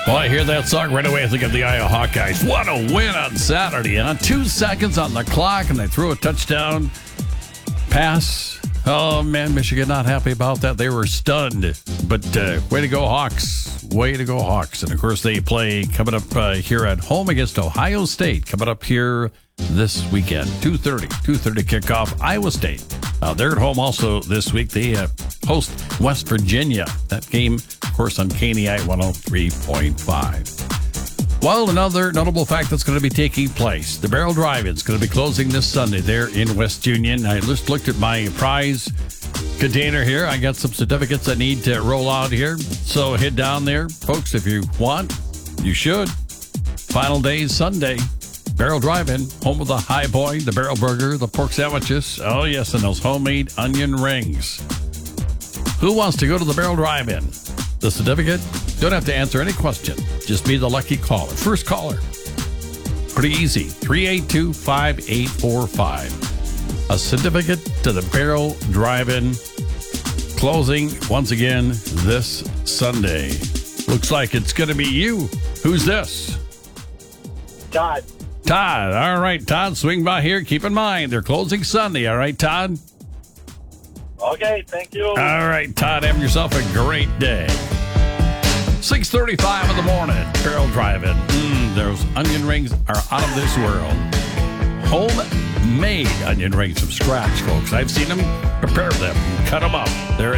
Well, I hear that song right away. I think of the Iowa Hawkeyes. What a win on Saturday. 2 seconds on the clock, and they threw a touchdown pass. Oh, man, Michigan not happy about that. They were stunned. But way to go, Hawks. Way to go, Hawks. And, of course, they play coming up here at home against Ohio State. Coming up here this weekend. 2:30 kickoff. Iowa State. They're at home also this week. They host West Virginia. That game, of course, on KNEI 103.5. Well, another notable fact that's going to be taking place. The Barrel Drive-In is going to be closing this Sunday there in West Union. I just looked at my prize container here. I got some certificates I need to roll out here. So head down there, folks, if you want. You should. Final day is Sunday. Barrel Drive-In, home of the High Boy, the Barrel Burger, the pork sandwiches. Oh, yes, and those homemade onion rings. Who wants to go to the Barrel Drive-In? The certificate? Don't have to answer any question. Just be the lucky caller. First caller. Pretty easy. 382-5845. A certificate to the Barrel Drive-In. Closing once again this Sunday. Looks like it's going to be you. Who's this? Todd. Todd. All right, Todd, swing by here. Keep in mind, they're closing Sunday. All right, Todd? Okay, thank you. All right, Todd, have yourself a great day. 6:35 in the morning, Barrel Drive-In. Those onion rings are out of this world. Homemade onion rings from scratch, folks. I've seen them prepare them, cut them up. They're